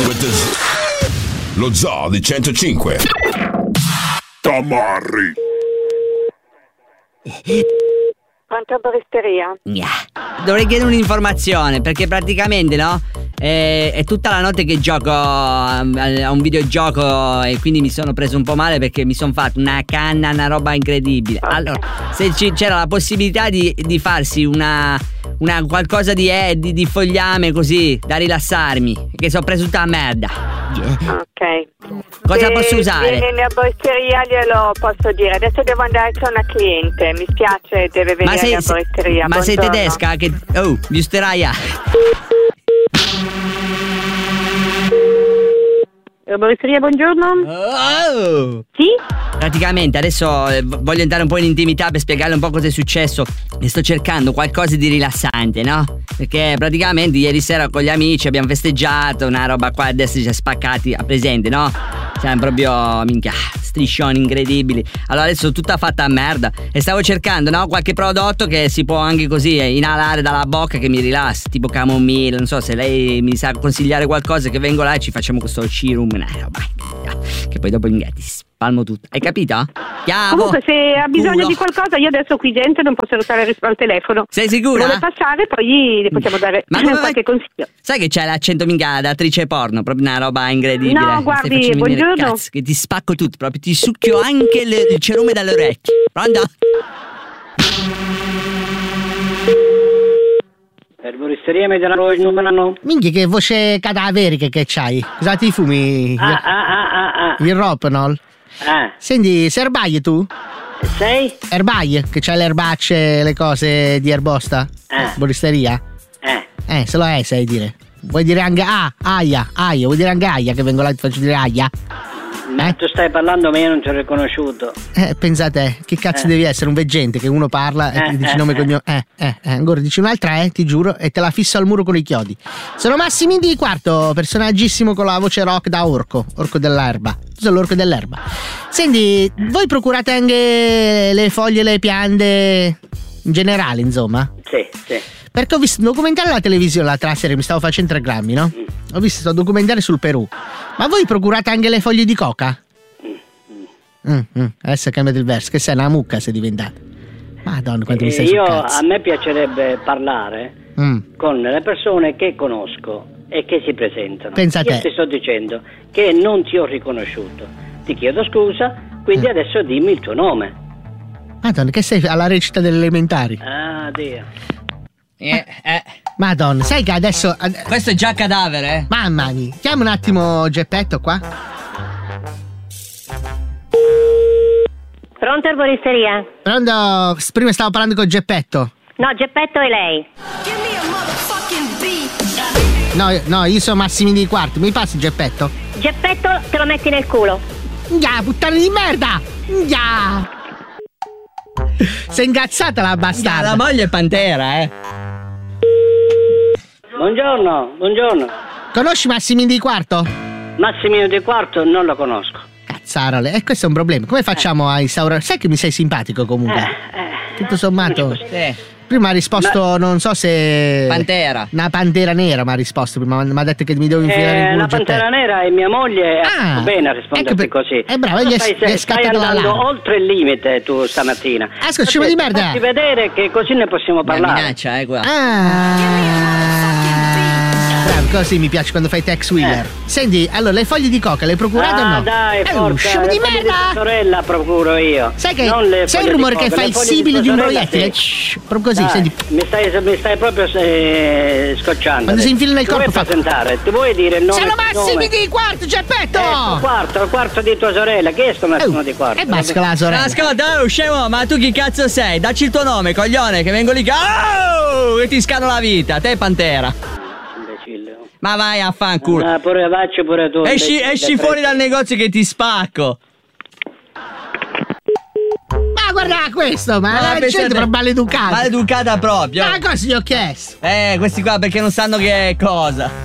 Lo Zoo di 105. Tamarri. Quanto baristeria? Dovrei chiedere un'informazione, perché praticamente, no? È tutta la notte che gioco a un videogioco e quindi mi sono preso un po' male perché mi sono fatto una canna, una roba incredibile. Allora, se c'era la possibilità di farsi una qualcosa di fogliame così da rilassarmi, che sono preso tutta la merda. Ok. Cosa posso usare? Vieni nella baristeria, glielo posso dire. Adesso devo andare con una cliente. Mi spiace, deve venire nella baristeria. Ma sei tedesca? Oh, giusteraia. Baristeria, buongiorno. Oh. Sì? Praticamente adesso voglio entrare un po' in intimità per spiegarle un po' cosa è successo e sto cercando qualcosa di rilassante, no? Perché praticamente ieri sera con gli amici abbiamo festeggiato una roba qua, adesso ci siamo spaccati a presente, no? Siamo proprio, minchia, striscioni incredibili. Allora adesso tutta fatta a merda e stavo cercando, no? Qualche prodotto che si può anche così inalare dalla bocca che mi rilassa, tipo camomilla, non so se lei mi sa consigliare qualcosa, che vengo là e ci facciamo questo serum, che poi dopo ti spalmo tutto. Hai capito? Comunque se ha bisogno di qualcosa, io adesso qui gente non posso stare al telefono. Sei sicura? Vuole passare, poi le possiamo dare qualche consiglio. Sai che c'è l'accento minchia da attrice porno, proprio una roba incredibile. No, guardi, buongiorno. Cazzo, che ti spacco tutto, proprio ti succhio anche il cerume dalle orecchie. Pronto? Per baristeria mi danno il numero. Minchia, che voce cadaverica che c'hai. Cosa ti fumi? Il Ropanol. Senti, sei erbaglie tu? Sei? Erbaglie, che c'hai le erbacce, le cose di erbosta? Baristeria? Se lo è, sai dire. Vuoi dire anche aia, vuoi dire anche aia, che vengo là e ti faccio dire aia? Tu stai parlando ma io non ti ho riconosciuto. Pensa a te, che cazzo devi essere un veggente che uno parla e ti dici nome e cognome. Ancora dici un'altra, ti giuro, e te la fisso al muro con i chiodi. Sono Massimi di Quarto, personaggissimo con la voce rock da orco dell'erba. Tu sei l'orco dell'erba. Senti, voi procurate anche le foglie, le piante in generale, insomma? Sì. Perché ho visto un documentario alla televisione l'altra sera, mi stavo facendo 3 grammi, no? Ho visto questo documentario sul Perù. Ma voi procurate anche le foglie di coca? Adesso cambiate il verso, che sei una mucca sei diventata. Madonna, quanto mi stai sul cazzo. A me piacerebbe parlare con le persone che conosco e che si presentano. Pensa a te. Io ti sto dicendo che non ti ho riconosciuto. Ti chiedo scusa, quindi adesso dimmi il tuo nome. Madonna, che sei alla recita delle elementari? Ah, Dio. Madonna, sai che adesso questo è già cadavere, Mamma mia, chiama un attimo Geppetto qua. Pronto, erboristeria? Pronto, prima stavo parlando con Geppetto. No, Geppetto è lei. No, io sono Massimi di Quarto, mi passi Geppetto? Geppetto te lo metti nel culo. Puttana di merda! Sei incazzata la bastarda. La moglie è Pantera, Buongiorno. Conosci Massimino di Quarto? Massimino di Quarto non lo conosco. Cazzarole, e questo è un problema. Come facciamo a instaurare? Sai che mi sei simpatico comunque. Tutto sommato. Prima ha risposto, non so se Pantera. Una pantera nera mi ha risposto prima, mi ha detto che mi devo infilare in culo. La pantera nera è mia moglie. Bene a risponderti così. È bravo, stai andando oltre il limite tu stamattina. Ascolta, scemo di merda. Fatti vedere che così ne possiamo parlare. Minaccia, qua. Bravo, così mi piace quando fai Tex Wheeler. Senti, allora le foglie di coca le procurate o no? Dai, forza, scemo di merda. Tua sorella procuro io. Sai che sai il rumore che fa il sibilo di un proiettile? Proprio così, senti. Mi stai proprio scocciando. Quando si infila nel corpo fa presentare, ti vuoi dire il nome? Sono Massimi di Quarto, Geppetto! Il quarto di tua sorella, chi è sto Massimo di Quarto? E basta la sorella. Ascolta, scemo, ma tu chi cazzo sei? Dacci il tuo nome, coglione, che vengo lì e ti scano la vita, te Pantera. Ma vai a fanculo. Vacci pure tu. Esci fuori dal negozio che ti spacco. Ma guarda questo, ma la gente è maleducata. Maleducata proprio. Ma cosa gli ho chiesto? Questi qua perché non sanno che cosa.